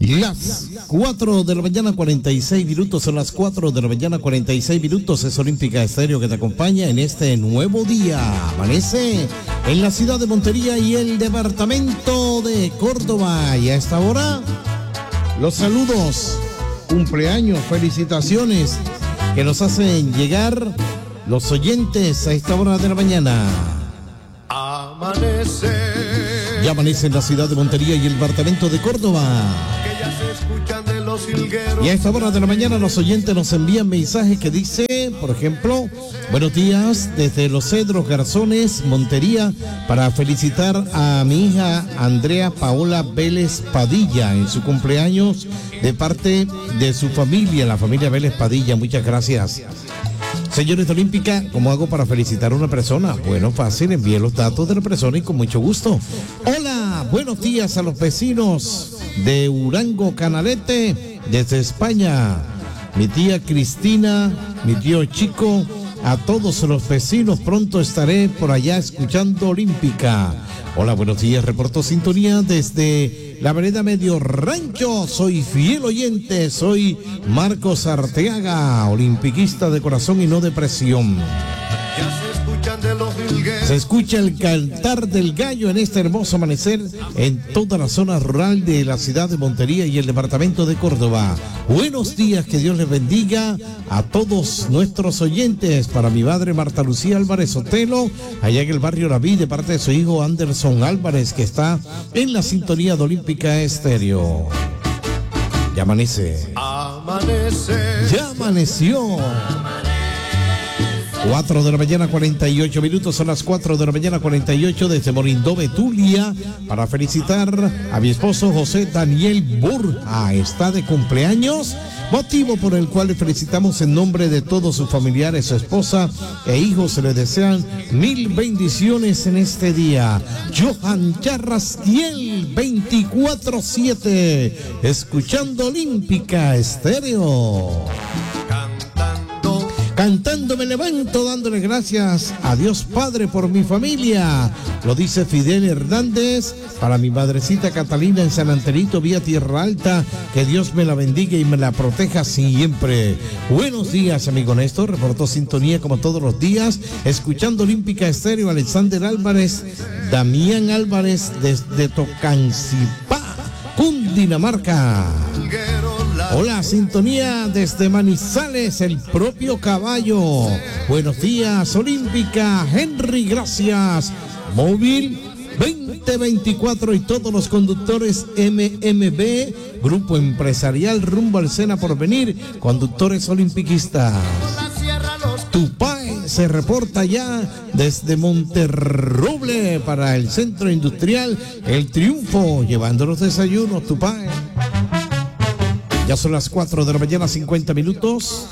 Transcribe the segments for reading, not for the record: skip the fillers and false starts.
Las 4 de la mañana 46 minutos, son las 4 de la mañana 46 minutos, es Olímpica Estéreo que te acompaña en este nuevo día. Amanece en la ciudad de Montería y el departamento de Córdoba. Y a esta hora, los saludos, cumpleaños, felicitaciones que nos hacen llegar los oyentes a esta hora de la mañana. Amanece. Ya amanece en la ciudad de Montería y el departamento de Córdoba. Y a esta hora de la mañana los oyentes nos envían mensajes que dice, por ejemplo, buenos días desde Los Cedros Garzones, Montería, para felicitar a mi hija Andrea Paola Vélez Padilla en su cumpleaños de parte de su familia, la familia Vélez Padilla. Muchas gracias. Señores de Olímpica, ¿cómo hago para felicitar a una persona? Bueno, fácil, envíe los datos de la persona y con mucho gusto. Hola, buenos días a los vecinos de Urango Canalete, desde España. Mi tía Cristina, mi tío Chico, a todos los vecinos, pronto estaré por allá escuchando Olímpica. Hola, buenos días, reporto sintonía desde la vereda Medio Rancho. Soy fiel oyente, soy Marcos Arteaga, olimpiquista de corazón y no de presión. Se escucha el cantar del gallo en este hermoso amanecer en toda la zona rural de la ciudad de Montería y el departamento de Córdoba. Buenos días, que Dios les bendiga a todos nuestros oyentes. Para mi madre Marta Lucía Álvarez Sotelo, allá en el barrio Naví, de parte de su hijo Anderson Álvarez, que está en la sintonía de Olímpica Estéreo. Ya amanece. Ya amaneció. 4 de la mañana 48 minutos, son las 4 de la mañana 48 desde Morindó, Betulia, para felicitar a mi esposo José Daniel Burja. Está de cumpleaños, motivo por el cual le felicitamos en nombre de todos sus familiares, su esposa e hijos. Se le desean mil bendiciones en este día. Johan Charrastiel, 24/7, escuchando Olímpica Estéreo. Cantando me levanto, dándole gracias a Dios Padre por mi familia. Lo dice Fidel Hernández. Para mi madrecita Catalina en San Antenito, vía Tierra Alta. Que Dios me la bendiga y me la proteja siempre. Buenos días, amigo Néstor. Reportó sintonía como todos los días, escuchando Olímpica Estéreo. Alexander Álvarez, Damián Álvarez desde Tocancipá, Cundinamarca. Hola, sintonía desde Manizales, el propio caballo. Buenos días, Olímpica. Henry, gracias. Móvil 2024 y todos los conductores MMB, Grupo Empresarial Rumbo al Sena Porvenir, conductores olimpiquistas. Tupae se reporta ya desde Monterroble para el Centro Industrial El Triunfo, llevando los desayunos, Tupae. Ya son las 4 de la mañana, 50 minutos.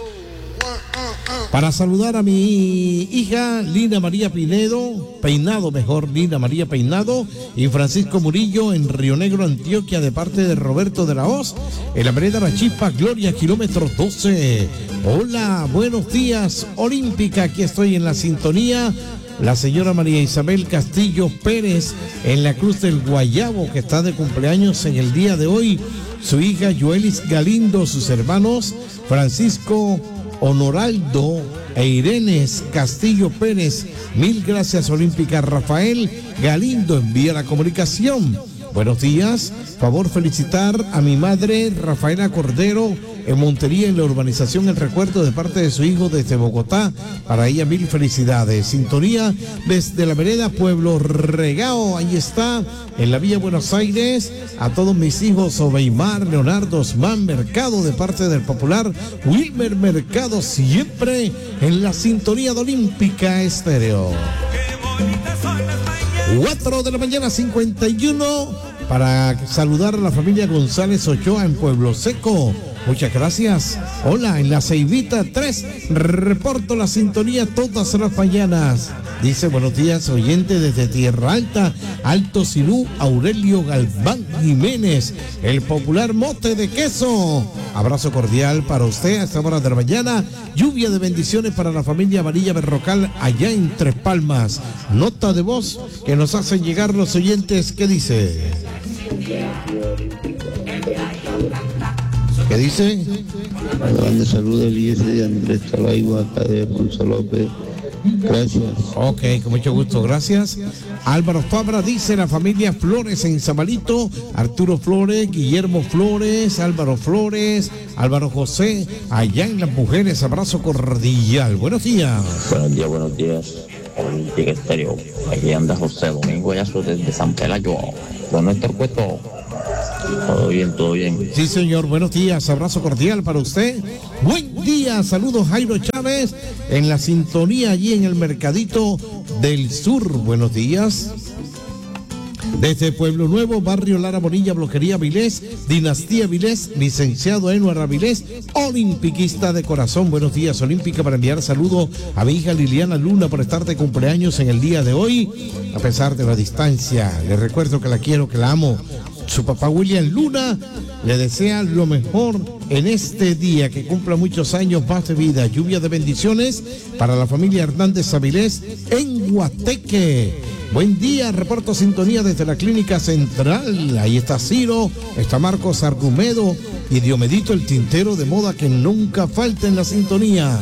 Para saludar a mi hija Lina María Lina María Peinado y Francisco Murillo en Río Negro, Antioquia, de parte de Roberto de la Hoz, en la vereda La Chispa, Gloria, kilómetro 12. Hola, buenos días, Olímpica, aquí estoy en la sintonía. La señora María Isabel Castillo Pérez en la Cruz del Guayabo, que está de cumpleaños en el día de hoy. Su hija Joelis Galindo, sus hermanos Francisco Honoraldo e Irenes Castillo Pérez. Mil gracias, Olímpica. Rafael Galindo envía la comunicación. Buenos días, favor felicitar a mi madre Rafaela Cordero en Montería, en la urbanización El Recuerdo, de parte de su hijo desde Bogotá. Para ella mil felicidades. Sintonía desde la vereda Pueblo Regao, ahí está, en la Villa Buenos Aires. A todos mis hijos, Obeimar, Leonardo, Osman Mercado, de parte del popular Wilmer Mercado, siempre en la sintonía de Olímpica Estéreo. 4 de la mañana 51, para saludar a la familia González Ochoa en Pueblo Seco. Muchas gracias. Hola, en la Ceibita 3, reporto la sintonía todas las mañanas. Dice, buenos días, oyente desde Tierra Alta, Alto Silú, Aurelio Galván Jiménez, el popular mote de queso. Abrazo cordial para usted a esta hora de la mañana. Lluvia de bendiciones para la familia Amarilla Berrocal allá en Tres Palmas. Nota de voz que nos hacen llegar los oyentes, que dice: ¿Qué dice? Grande saludo, Elías de Andrés Talaiba, acá de Alfonso López. Gracias. Ok, con mucho gusto, gracias. Álvaro Fabra dice la familia Flores en Samalito, Arturo Flores, Guillermo Flores, Álvaro Flores, Álvaro José, allá en Las Mujeres, abrazo cordial. Buenos días. Buenos días. Olímpica Estéreo. Aquí anda José Domingo Yazo desde San Pelayo. Don Néstor Cueto. Todo bien, todo bien. Sí, señor, buenos días, abrazo cordial para usted. Buen día, saludos Jairo Chávez en la sintonía allí en el Mercadito del Sur. Buenos días. Desde Pueblo Nuevo, Barrio Lara Bonilla, Bloquería Vilés, Dinastía Vilés, licenciado Enuar Avilés, olimpiquista de corazón. Buenos días, Olímpica, para enviar saludos a mi hija Liliana Luna por estar de cumpleaños en el día de hoy, a pesar de la distancia. Le recuerdo que la quiero, que la amo. Su papá William Luna le desea lo mejor en este día, que cumpla muchos años más de vida. Lluvia de bendiciones para la familia Hernández Avilés en Guateque. Buen día, reporto sintonía desde la Clínica Central. Ahí está Ciro, está Marcos Argumedo y Diomedito, el tintero de moda que nunca falta en la sintonía.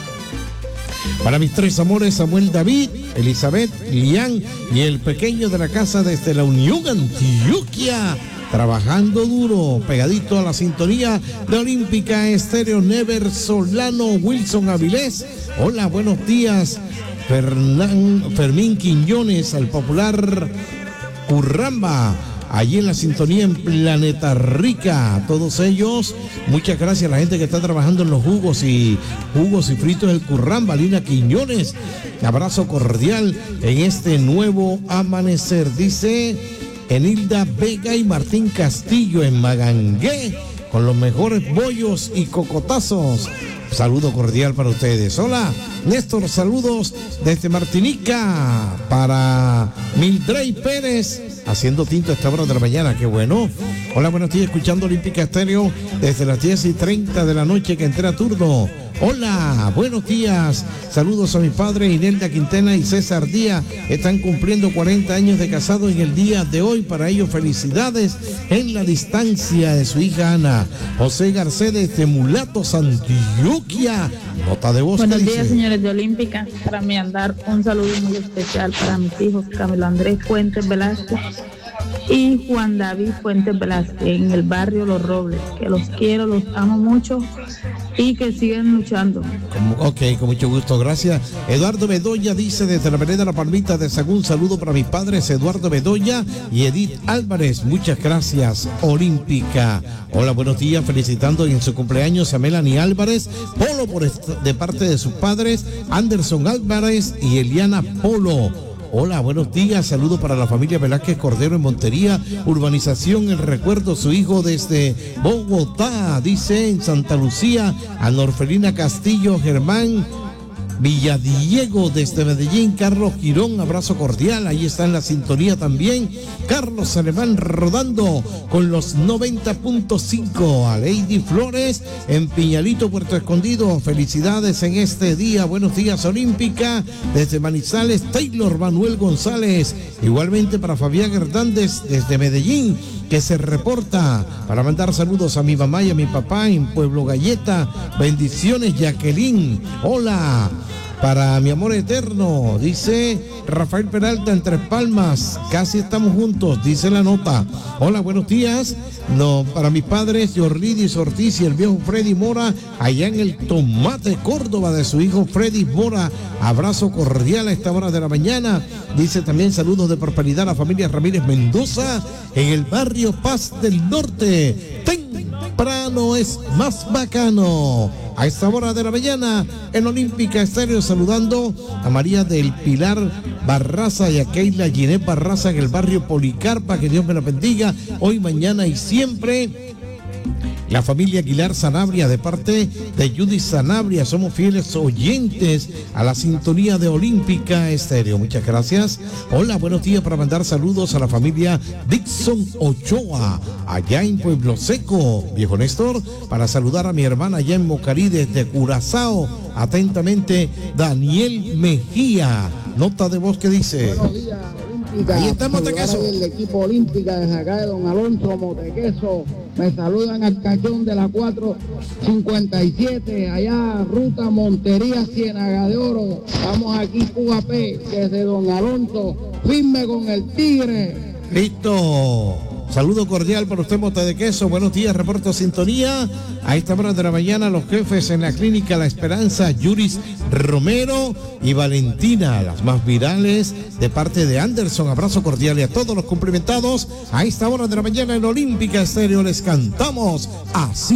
Para mis tres amores, Samuel David, Elizabeth, Lian y el pequeño de la casa desde la Unión Antioquia, trabajando duro, pegadito a la sintonía de Olímpica Estéreo. Never Solano, Wilson Avilés. Hola, buenos días. Fermín Quiñones, al popular Curramba, allí en la sintonía en Planeta Rica. A todos ellos, muchas gracias a la gente que está trabajando en los jugos y fritos del Curramba. Lina Quiñones, abrazo cordial en este nuevo amanecer. Dice Enilda Vega y Martín Castillo en Magangué, con los mejores bollos y cocotazos. Saludo cordial para ustedes. Hola, Néstor, saludos desde Martinica para Mildrey Pérez, haciendo tinto a esta hora de la mañana, qué bueno. Hola, buenos días, escuchando Olímpica Estéreo desde las 10:30 de la noche que entré a turno. Hola, buenos días, saludos a mi padre Inelda Quintena y César Díaz, están cumpliendo 40 años de casado en el día de hoy. Para ellos felicidades en la distancia de su hija Ana. José Garcedes de Mulatos, Antioquia, nota de voz. Buenos días, señores de Olímpica. Para mí andar un saludo muy especial para mis hijos Camilo Andrés Fuentes Velázquez y Juan David Fuentes Velázquez en el barrio Los Robles, que los quiero, los amo mucho y que siguen luchando. Ok, con mucho gusto, gracias. Eduardo Bedoya dice desde la vereda La Palmita de Sagún, saludo para mis padres Eduardo Bedoya y Edith Álvarez, muchas gracias, Olímpica. Hola, buenos días, felicitando en su cumpleaños a Melanie Álvarez, Polo de parte de sus padres, Anderson Álvarez y Eliana Polo. Hola, buenos días, saludo para la familia Velázquez Cordero en Montería, urbanización El Recuerdo, su hijo desde Bogotá, dice en Santa Lucía, a Norfelina Castillo, Germán Villadiego desde Medellín, Carlos Girón, abrazo cordial, ahí está en la sintonía también, Carlos Alemán rodando con los 90.5, a Lady Flores en Piñalito, Puerto Escondido, felicidades en este día, buenos días Olímpica, desde Manizales, Taylor Manuel González, igualmente para Fabián Hernández desde Medellín, que se reporta para mandar saludos a mi mamá y a mi papá en Pueblo Galleta, bendiciones Jacqueline, hola. Para mi amor eterno, dice Rafael Peralta en Tres Palmas, casi estamos juntos, dice la nota. Hola, buenos días. No, para mis padres, Yorlidis Ortiz y el viejo Freddy Mora, allá en el Tomate, Córdoba, de su hijo Freddy Mora. Abrazo cordial a esta hora de la mañana. Dice también saludos de prosperidad a la familia Ramírez Mendoza en el barrio Paz del Norte. Temprano es más bacano. A esta hora de la mañana en Olímpica Estéreo, saludando a María del Pilar Barraza y a Keila Ginés Barraza en el barrio Policarpa, que Dios me la bendiga hoy, mañana y siempre. La familia Aguilar Sanabria, de parte de Judy Sanabria, somos fieles oyentes a la sintonía de Olímpica Estéreo. Muchas gracias. Hola, buenos días, para mandar saludos a la familia Dixon Ochoa, allá en Pueblo Seco. Viejo Néstor, para saludar a mi hermana allá en Mocarí, desde Curazao. Atentamente, Daniel Mejía. Nota de voz que dice: buenos días, Olímpica. Ahí está Montequeso. El equipo Olímpica desde acá de Don Alonso Montequeso. Me saludan al cachón de la 457, allá ruta Montería Ciénaga de Oro. Estamos aquí Cuba P desde Don Alonso, firme con el Tigre. Listo. Saludo cordial para usted, Monte de Queso. Buenos días, reporto sintonía. A esta hora de la mañana, los jefes en la clínica La Esperanza, Yuris Romero y Valentina, las más virales, de parte de Anderson. Abrazo cordial y a todos los cumplimentados. A esta hora de la mañana en Olímpica Estéreo les cantamos así.